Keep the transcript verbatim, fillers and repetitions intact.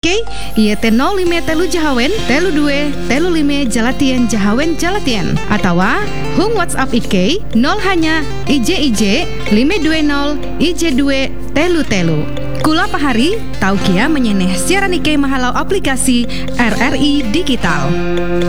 Ike ieu teh nol lima telu Jahawen telu dua telu lima Jalatien Jahawen Jalatien atawa hung WhatsApp Ike nol hanya I J I J lima dua nol I J dua telu telu. Kula pahari tau kia menyeneh siaran Ike mahalau aplikasi R R I Digital.